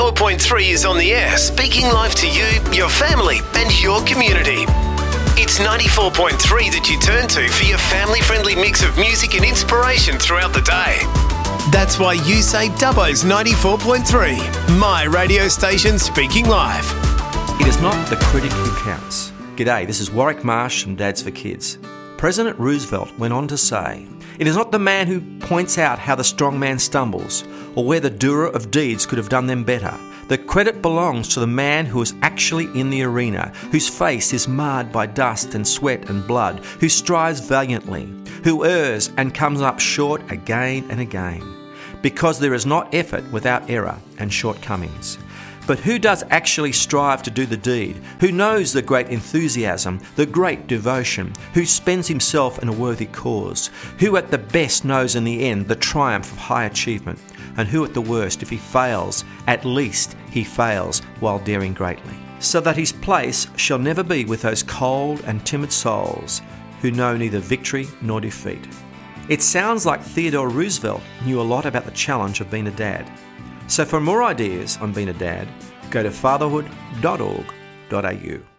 94.3 is on the air, speaking live to you, your family and your community. It's 94.3 that you turn to for your family-friendly mix of music and inspiration throughout the day. That's why you say Dubbo's 94.3, my radio station speaking live. It is not the critic who counts. G'day, this is Warwick Marsh from Dads for Kids. President Roosevelt went on to say, "It is not the man who points out how the strong man stumbles, or where the doer of deeds could have done them better. The credit belongs to the man who is actually in the arena, whose face is marred by dust and sweat and blood, who strives valiantly, who errs and comes up short again and again. Because there is not effort without error and shortcomings. But who does actually strive to do the deed? Who knows the great enthusiasm, the great devotion? Who spends himself in a worthy cause? Who at the best knows in the end the triumph of high achievement? And who at the worst, if he fails, at least he fails while daring greatly? So that his place shall never be with those cold and timid souls who know neither victory nor defeat." It sounds like Theodore Roosevelt knew a lot about the challenge of being a dad. So for more ideas on being a dad, go to fatherhood.org.au.